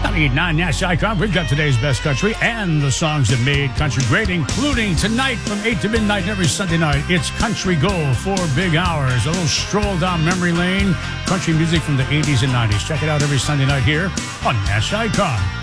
98.9 Nash Icon. We've got today's best country and the songs that made country great, including tonight from 8 to midnight every Sunday night. It's Country Gold, 4 big hours. A little stroll down memory lane. Country music from the 80s and 90s. Check it out every Sunday night here on Nash Icon.